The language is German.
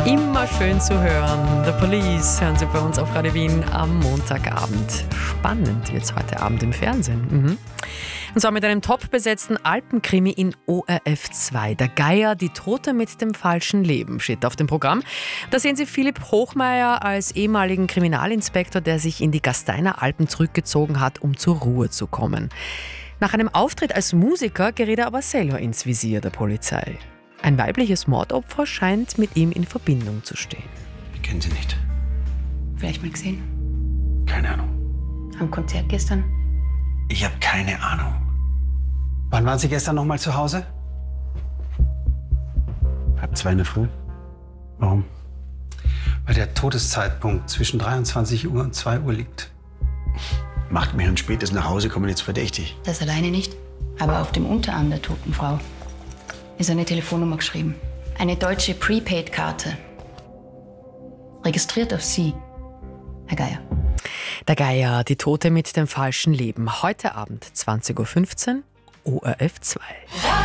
Immer schön zu hören. The Police hören Sie bei uns auf Radio Wien am Montagabend. Spannend wird's heute Abend im Fernsehen. Und zwar mit einem top besetzten Alpenkrimi in ORF 2. Der Geier, die Tote mit dem falschen Leben, steht auf dem Programm. Da sehen Sie Philipp Hochmeier als ehemaligen Kriminalinspektor, der sich in die Gasteiner Alpen zurückgezogen hat, um zur Ruhe zu kommen. Nach einem Auftritt als Musiker gerät er aber selber ins Visier der Polizei. Ein weibliches Mordopfer scheint mit ihm in Verbindung zu stehen. Ich kenne sie nicht. Vielleicht mal gesehen? Keine Ahnung. Am Konzert gestern? Ich habe keine Ahnung. Wann waren Sie gestern noch mal zu Hause? 1:30 in der Früh. Warum? Weil der Todeszeitpunkt zwischen 23 Uhr und 2 Uhr liegt. Macht mir ein spätes Nachhausekommen jetzt verdächtig. Das alleine nicht. Aber auf dem Unterarm der toten Frau ist eine Telefonnummer geschrieben. Eine deutsche Prepaid-Karte. Registriert auf Sie, Herr Geier. Der Geier, die Tote mit dem falschen Leben. Heute Abend 20.15 Uhr, ORF 2.